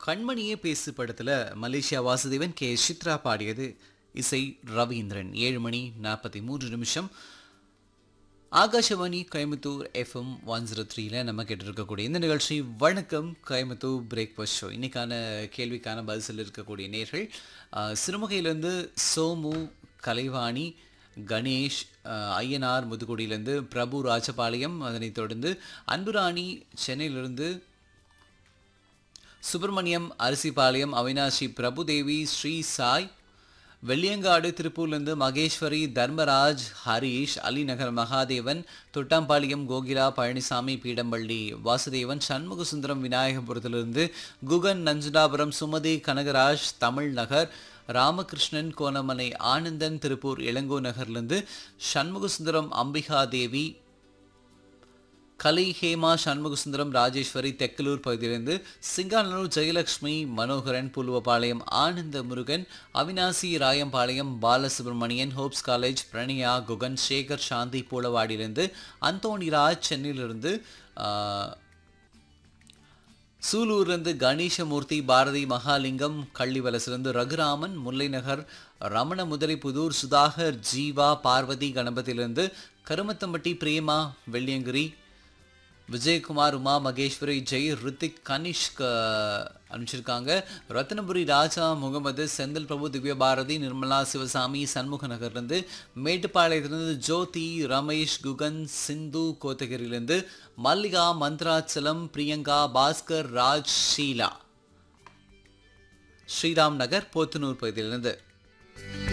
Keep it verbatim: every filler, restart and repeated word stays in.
கண்மணியே பேசு படத்துல மலேசியா வாசுதேவன் கே சித்ரா பாடியது. இசை ரவீந்திரன். ஏழு மணி நாற்பத்தி மூன்று நிமிஷம். Akashvani Coimbatore FM one zero த்ரீல நம்ம கேட்டிருக்கக்கூடிய இந்த நிகழ்ச்சி வணக்கம் கோயம்புத்தூர் பிரேக்ஃபாஸ்ட் ஷோ. இன்னைக்கான கேள்விக்கான பதில் இருக்கக்கூடிய நேர்கள் சிறுமுகையிலேருந்து சோமு, கலைவாணி, கணேஷ், ஐயனார் முதுகுடியிலேருந்து பிரபு ராஜபாளையம், அதனைத் தொடர்ந்து அன்புராணி சென்னையிலிருந்து சுப்பிரமணியம் அரிசிபாளையம், அவினாஷி பிரபுதேவி, ஸ்ரீ சாய் வெள்ளியங்காடு திருப்பூர்லேருந்து மகேஸ்வரி, தர்மராஜ், ஹரீஷ், அலிநகர் மகாதேவன், தொட்டாம்பாளையம் கோகிலா, பழனிசாமி, பீடம்பள்ளி வாசுதேவன், சண்முகசுந்தரம் விநாயகபுரத்திலிருந்து குகன், நஞ்சுடாபுரம் சுமதி, கனகராஜ், தமிழ் நகர், ராமகிருஷ்ணன், கோணமலை ஆனந்தன், திருப்பூர் இளங்கோ நகர்லேருந்து சண்முகசுந்தரம், அம்பிகா தேவி, கலை, ஹேமா, சண்முகசுந்தரம், ராஜேஸ்வரி, தெக்கலூர் பகுதியிலிருந்து சிங்கானூர் ஜெயலட்சுமி, மனோகரன், புலுவபாளையம் ஆனந்த முருகன், அவினாசி, ராயம்பாளையம் பாலசுப்ரமணியன், ஹோப்ஸ் காலேஜ் பிரணியா, குகன், சேகர், சாந்தி பூலவாடியிலிருந்து அந்தோணிராஜ், சென்னையிலிருந்து சூலூர்லேருந்து கணேசமூர்த்தி, பாரதி, மகாலிங்கம், கள்ளிவலசிலிருந்து ரகுராமன், முல்லைநகர் ரமண முதலிப்புதூர், சுதாகர், ஜீவா, பார்வதி கணபதியிலிருந்து கருமத்தம்பட்டி பிரேமா, வெள்ளியங்கிரி, விஜயகுமார், உமா மகேஸ்வரி, ஜெய், ரித்திக், கனிஷ்க் அனுப்பிச்சிருக்காங்க. ரத்னபுரி ராஜா, முகமது, செந்தில் பிரபு, திவ்யபாரதி, நிர்மலா, சிவசாமி, சண்முக நகர்லேருந்து மேட்டுப்பாளையத்திலிருந்து ஜோதி, ரமேஷ், குகன், சிந்து கோத்தகிரியிலிருந்து மல்லிகா, மந்த்ராச்சலம், பிரியங்கா, பாஸ்கர், ராஜ், ஷீலா, ஸ்ரீராம் நகர் போத்தனூர் பகுதியிலிருந்து